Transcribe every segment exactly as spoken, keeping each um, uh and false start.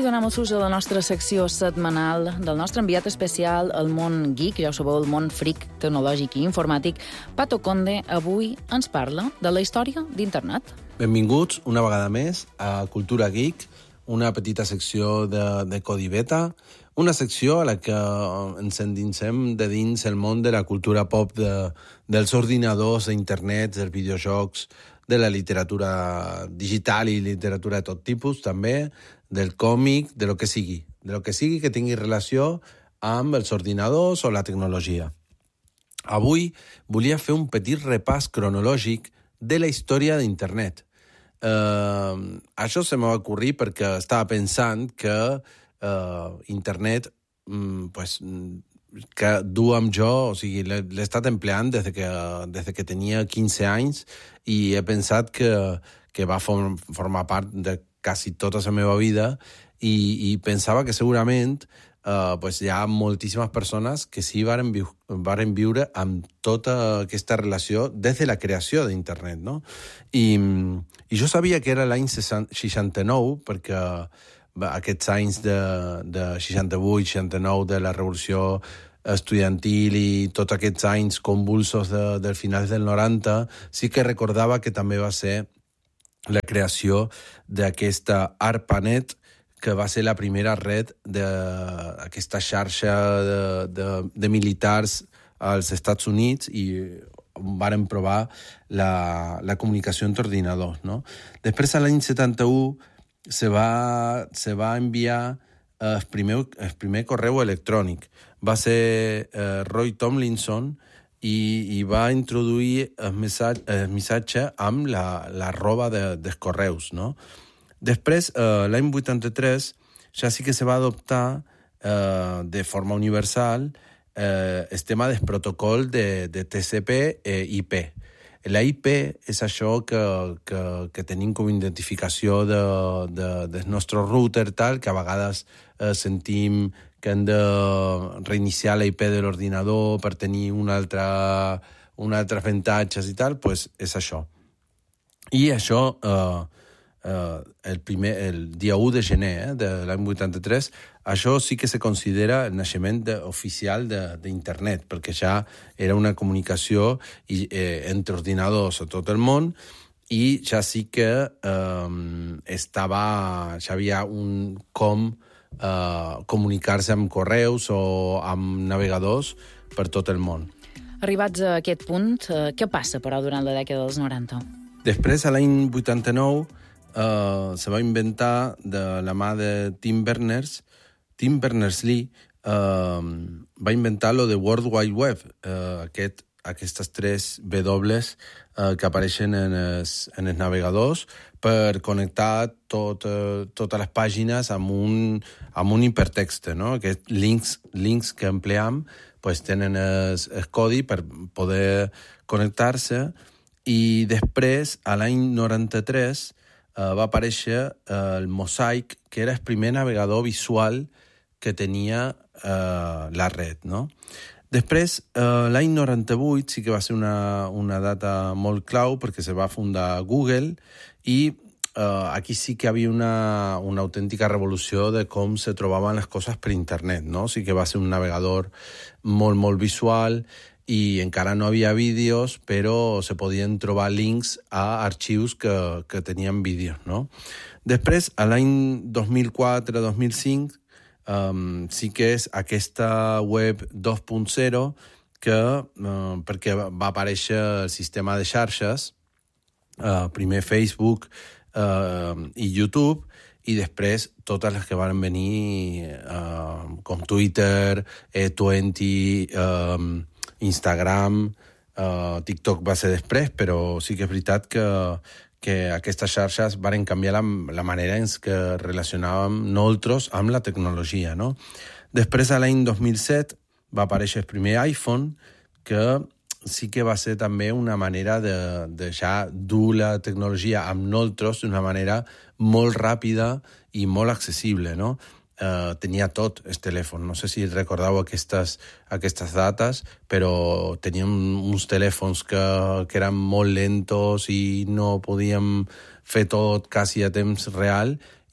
donem el sus a la nostra secció setmanal del nostre enviat especial al món geek, ja ho sabeu, el món freak tecnològic i informàtic. Pato Conde avui ens parla de la història d'internet. Benvinguts una vegada més a Cultura Geek, una petita secció de, de Codi Beta, una secció a la que ens endinsem de dins el món de la cultura pop, de, dels ordinadors, d'internet, dels videojocs, de la literatura digital i literatura de tot tipus, també, del còmic, de lo que sigui, de lo que sigui que tingui relació amb els ordinadors o la tecnologia. Avui volia fer un petit repàs cronològic de la història d'internet. Uh, això se m'ha ocorrit perquè estava pensant que uh, internet um, pues, que du amb jo, o sigui, l'he, l'he estat empleant des de que, des de que tenia quinze anys i he pensat que, que va form, formar part de quasi tota la meva vida i, i pensava que segurament uh, pues hi ha moltíssimes persones que sí varen, viu, varen viure amb tota aquesta relació des de la creació d'internet, no? I, i jo sabia que era l'any seixanta-nou, perquè aquests anys de, de seixanta-vuit seixanta-nou de la revolució estudiantil i tots aquests anys convulsos de, del final del noranta, sí que recordava que també va ser la creació d'aquesta ARPANET, que va ser la primera red d'aquesta xarxa de, de, de militars als Estats Units i varen provar la, la comunicació entre ordinadors, no? Després, a l'any setanta-u, se va, se va enviar el primer, el primer correu electrònic. Va ser eh, Roy Tomlinson i, i va introduir el missatge, el missatge amb la, la roba de, dels correus, no? Després, eh, l'any vuitanta-tres, ja sí que se va adoptar eh, de forma universal eh, el tema del protocol de, de T C P i I P. La I P és això que, que, que tenim com identificació de, de, del nostre router, tal, que a vegades eh, sentim que hem de reiniciar la I P de l'ordinador per tenir un altre, un altre avantatges i tal, pues és això. I això, eh, eh, el, primer, el dia u de gener eh, de l'any vuitanta-tres, això sí que se considera el naixement de, oficial d'internet, perquè ja era una comunicació i, eh, entre ordinadors a tot el món i ja sí que eh, estava, ja havia un com eh, comunicar-se amb correus o amb navegadors per tot el món. Arribats a aquest punt, eh, què passa, però, durant la dècada dels noranta? Després, a l'any vuitanta-nou, eh, se va inventar de la mà de Tim Berners Tim Berners-Lee uh, va inventar lo de World Wide Web, uh, aquest, aquestes tres W uh, que apareixen en els, en els navegadors per connectar tot, uh, totes les pàgines amb un, amb un hipertext, no? Aquests links, links que empleam pues, tenen el, el codi per poder connectar-se i després, a l'any noranta-tres, uh, va aparèixer uh, el Mosaic, que era el primer navegador visual que tenia eh, la red, no? Després, eh, l'any noranta-vuit sí que va ser una, una data molt clau perquè se va fundar Google i eh, aquí sí que hi havia una, una autèntica revolució de com se trobaven les coses per internet, no? Sí que va ser un navegador molt, molt visual i encara no havia vídeos, però se podien trobar links a arxius que, que tenien vídeos, no? Després, a l'any dos mil quatre dos mil cinc, Um, sí que és aquesta web dos punt zero que, uh, perquè va aparèixer el sistema de xarxes, uh, primer Facebook uh, i YouTube, i després totes les que van venir uh, com Twitter, E vint, um, Instagram, uh, TikTok va ser després, però sí que és veritat que que aquestes xarxes varen canviar la, la manera en què relacionàvem nosaltres amb la tecnologia, no? Després, a l'any dos mil set, va aparèixer el primer iPhone, que sí que va ser també una manera de, de ja dur la tecnologia amb nosaltres d'una manera molt ràpida i molt accessible, no? Uh, tenia tot el telèfon. No sé si recordeu aquestes, aquestes dates, però teníem uns telèfons que, que eren molt lentos i no podíem fer tot quasi a temps real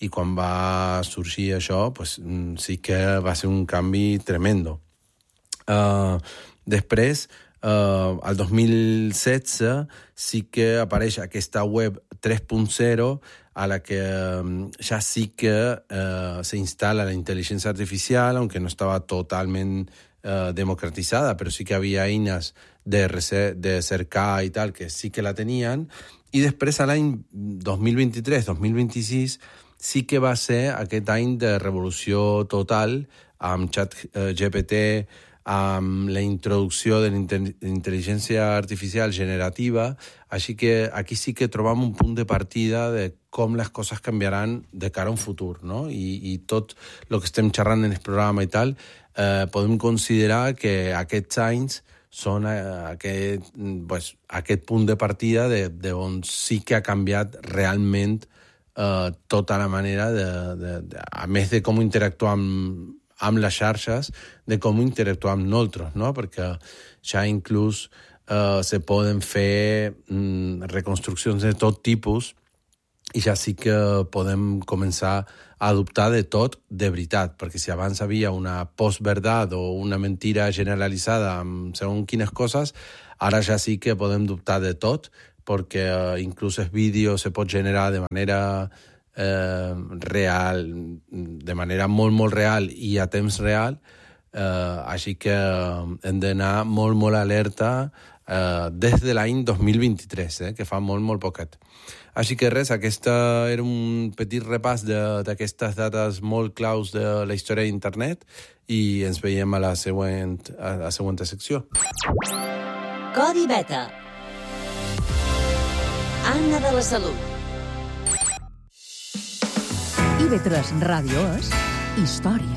i quan va sorgir això, pues, sí que va ser un canvi tremendo. Uh, després, uh, el dos mil setze, sí que apareix aquesta web tres punt zero a la que um, ya sí que uh, se instala la inteligencia artificial, aunque no estaba totalmente uh, democratizada, pero sí que había eines de, de cercar i tal, que sí que la tenien. I després, a l'any dos mil vint-i-tres dos mil vint-i-sis, sí que va ser aquest any de revolució total amb ChatGPT, amb la introducció de la intel·ligència artificial generativa, així que aquí sí que trobam un punt de partida de com les coses canviaran de cara a un futur, no? I, i tot el que estem xerrant en el programa i tal, eh, podem considerar que aquests anys són aquest, pues, aquest punt de partida de, de on sí que ha canviat realment eh, tota la manera, de, de, de, a més de com interactuar amb amb les xarxes, de com interactuar amb nosaltres, no? Perquè ja inclús eh, se poden fer mm, reconstruccions de tot tipus i ja sí que podem començar a adoptar de tot de veritat, perquè si abans havia una postverdad o una mentira generalitzada amb segons quines coses, ara ja sí que podem dubtar de tot, perquè eh, inclús el vídeo se pot generar de manera Eh, real, de manera molt, molt real i a temps real, eh, així que hem d'anar molt, molt alerta eh, des de l'any dos mil vint-i-tres, eh, que fa molt, molt poquet. Així que res, aquesta era un petit repàs d'aquestes dates molt claus de la història d'internet i ens veiem a la següent, a la següent secció. Codi Beta. Anna de la Salut. I ve tres Ràdio és història.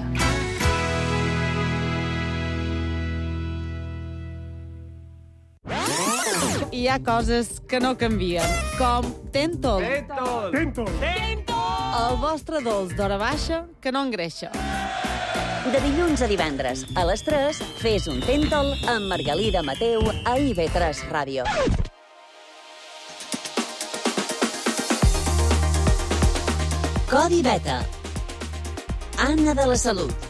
Hi ha coses que no canvien, com Tentol. Tentol! Tentol! Tentol! El vostre dolç d'hora baixa que no engreixa. De dilluns a divendres, a les tres, fes un Tentol amb Margalida Mateu a I V tres Ràdio. Codi Beta. Anna de la Salut.